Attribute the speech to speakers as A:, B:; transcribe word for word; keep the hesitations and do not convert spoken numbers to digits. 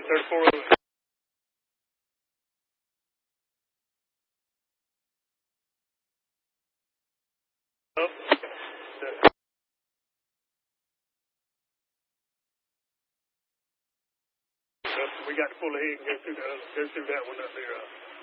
A: thirty-four oh eight. Oh, we got to pull ahead and go through that, go through that one up there. Uh,